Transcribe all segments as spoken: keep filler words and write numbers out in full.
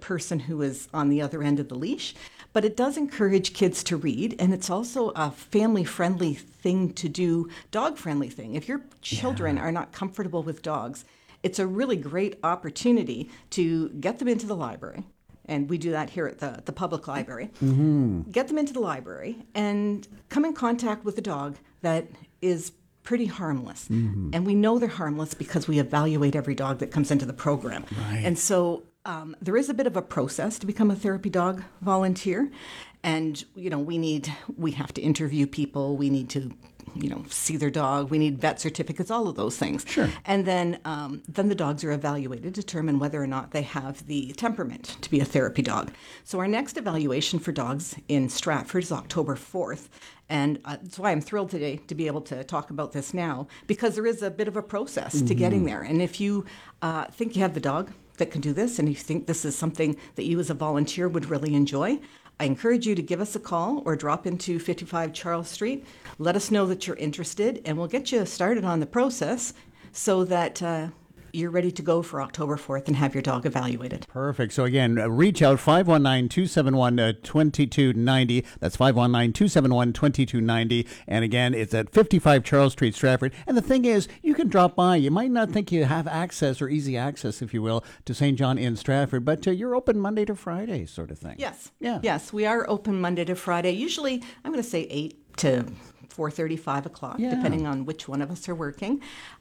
person who is on the other end of the leash. But it does encourage kids to read, and it's also a family-friendly thing to do, dog-friendly thing. If your children yeah. are not comfortable with dogs, it's a really great opportunity to get them into the library. And we do that here at the, the public library. Mm-hmm. Get them into the library and come in contact with a dog that is pretty harmless. Mm-hmm. And we know they're harmless because we evaluate every dog that comes into the program. Right. And so um, there is a bit of a process to become a therapy dog volunteer. And, you know, we need, we have to interview people. We need to, you know, see their dog. We need vet certificates, all of those things. Sure. And then, um, then the dogs are evaluated to determine whether or not they have the temperament to be a therapy dog. So our next evaluation for dogs in Stratford is October fourth. And uh, that's why I'm thrilled today to be able to talk about this now, because there is a bit of a process mm-hmm. to getting there. And if you uh, think you have the dog that can do this, and you think this is something that you as a volunteer would really enjoy, I encourage you to give us a call or drop into fifty-five Charles Street. Let us know that you're interested, and we'll get you started on the process so that uh, you're ready to go for October fourth and have your dog evaluated. Perfect. So again, uh, reach out, five one nine, two seven one, two two nine zero. That's five one nine, two seven one, two two nine zero. And again, it's at fifty-five Charles Street, Stratford. And the thing is, you can drop by. You might not think you have access or easy access, if you will, to Saint John in Stratford, but uh, you're open Monday to Friday sort of thing. Yes. Yeah. Yes, we are open Monday to Friday. Usually, I'm going to say eight to four thirty, five o'clock, yeah. depending on which one of us are working.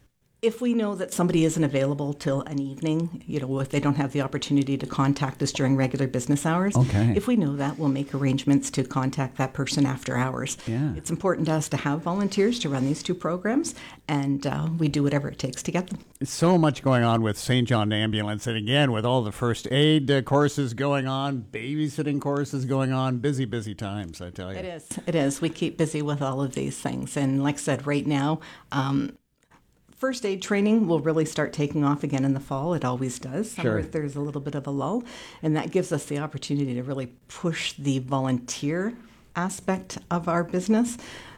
If we know that somebody isn't available till an evening, you know, if they don't have the opportunity to contact us during regular business hours, okay. if we know that, we'll make arrangements to contact that person after hours. Yeah. It's important to us to have volunteers to run these two programs, and uh, we do whatever it takes to get them. So much going on with Saint John Ambulance, and again, with all the first aid uh, courses going on, babysitting courses going on, busy, busy times, I tell you. It is. It is. We keep busy with all of these things, and like I said, right now, um, first aid training will really start taking off again in the fall. It always does. Sure. Summer, there's a little bit of a lull, and that gives us the opportunity to really push the volunteer aspect of our business.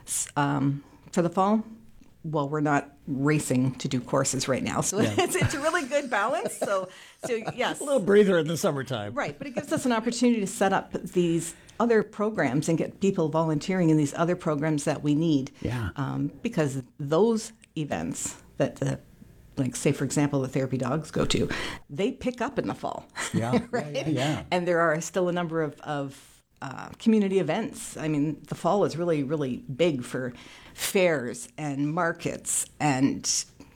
Um, for the fall, well, we're not racing to do courses right now, so yeah. it's, it's a really good balance. So, so yes. A little breather in the summertime. Right, but it gives us an opportunity to set up these other programs and get people volunteering in these other programs that we need. Yeah. Um, because those events that the, like say for example, the therapy dogs go to, they pick up in the fall. Yeah, right? yeah, yeah, yeah. And there are still a number of, of uh, community events. I mean, the fall is really, really big for fairs and markets and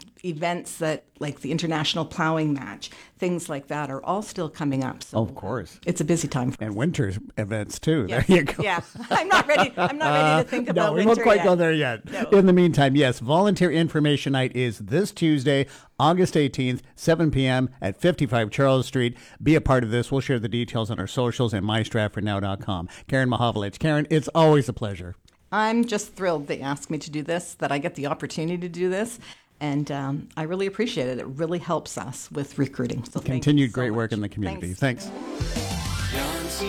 events that, like the International Plowing Match, things like that are all still coming up. So of course. It's a busy time for And us. winter events too. Yes. There you go. Yeah. I'm not ready. I'm not ready to think Uh, about no, we winter won't quite yet. go there yet. No. In the meantime, yes, Volunteer Information Night is this Tuesday, August eighteenth, seven p.m. at fifty-five Charles Street. Be a part of this. We'll share the details on our socials and my stratford now dot com. Karen Mahovlich. Karen, it's always a pleasure. I'm just thrilled they asked me to do this, that I get the opportunity to do this. And um, I really appreciate it. It really helps us with recruiting. So Continued so great much. work in the community. Thanks. Thanks.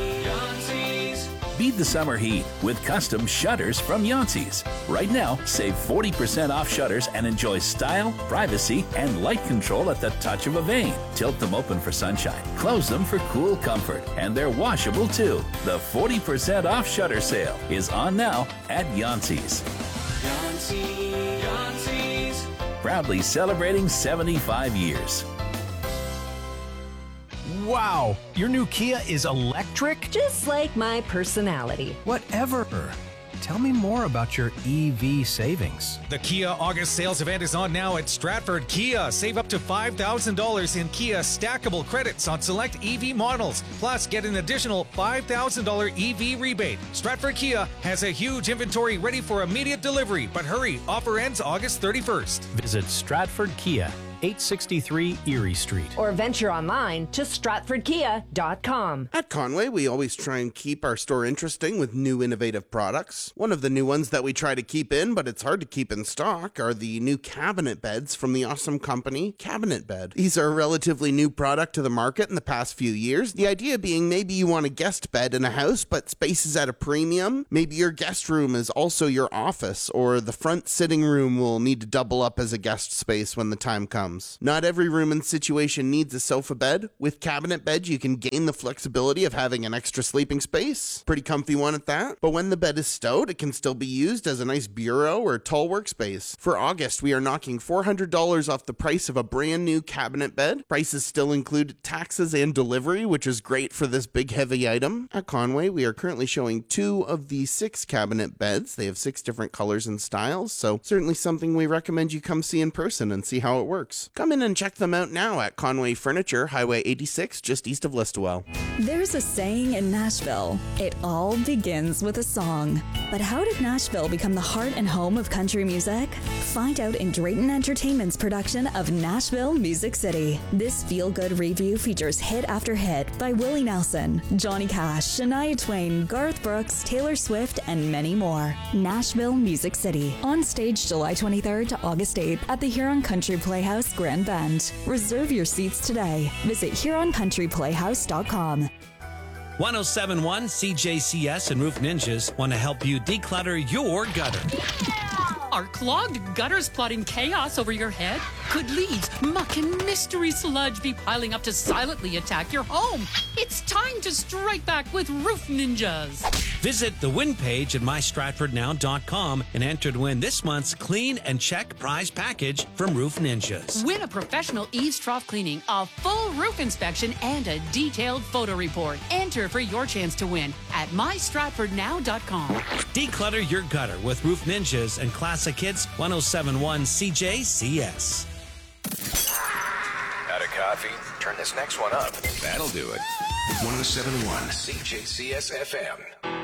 Beat the summer heat with custom shutters from Yancey's. Right now, save forty percent off shutters and enjoy style, privacy, and light control at the touch of a vein. Tilt them open for sunshine, close them for cool comfort, and they're washable too. The forty percent off shutter sale is on now at Yancey's. Yancey's. Yancey's. Proudly celebrating seventy-five years. Wow, your new Kia is electric? Just like my personality. Whatever. Tell me more about your E V savings. The Kia August sales event is on now at Stratford Kia. Save up to five thousand dollars in Kia stackable credits on select E V models. Plus, get an additional five thousand dollars E V rebate. Stratford Kia has a huge inventory ready for immediate delivery, but hurry, offer ends August thirty-first. Visit Stratford Kia, eight sixty-three Erie Street. Or venture online to stratford kia dot com. At Conway, we always try and keep our store interesting with new innovative products. One of the new ones that we try to keep in, but it's hard to keep in stock, are the new cabinet beds from the awesome company Cabinet Bed. These are a relatively new product to the market in the past few years. The idea being maybe you want a guest bed in a house, but space is at a premium. Maybe your guest room is also your office, or the front sitting room will need to double up as a guest space when the time comes. comes. Not every room and situation needs a sofa bed. With cabinet beds, you can gain the flexibility of having an extra sleeping space. Pretty comfy one at that. But when the bed is stowed, it can still be used as a nice bureau or tall workspace. For August, we are knocking four hundred dollars off the price of a brand new cabinet bed. Prices still include taxes and delivery, which is great for this big heavy item. At Conway, we are currently showing two of the six cabinet beds. They have six different colors and styles, so certainly something we recommend you come see in person and see how it works. Come in and check them out now at Conway Furniture, Highway eighty-six, just east of Listowel. There's a saying in Nashville, it all begins with a song. But how did Nashville become the heart and home of country music? Find out in Drayton Entertainment's production of Nashville Music City. This feel-good review features hit after hit by Willie Nelson, Johnny Cash, Shania Twain, Garth Brooks, Taylor Swift, and many more. Nashville Music City. On stage July twenty-third to August eighth at the Huron Country Playhouse, Grand Bend. Reserve your seats today. Visit Huron Country Playhouse dot com. one oh seven point one C J C S and Roof Ninjas want to help you declutter your gutter. Are clogged gutters plotting chaos over your head? Could leaves, muck, and mystery sludge be piling up to silently attack your home? It's time to strike back with Roof Ninjas. Visit the win page at my stratford now dot com and enter to win this month's Clean and Check prize package from Roof Ninjas. Win a professional eaves trough cleaning, a full roof inspection, and a detailed photo report. Enter for your chance to win at my stratford now dot com. Declutter your gutter with Roof Ninjas and Classic Hits one oh seven point one C J C S. Out of coffee? Turn this next one up. That'll do it. one oh seven point one C J C S F M.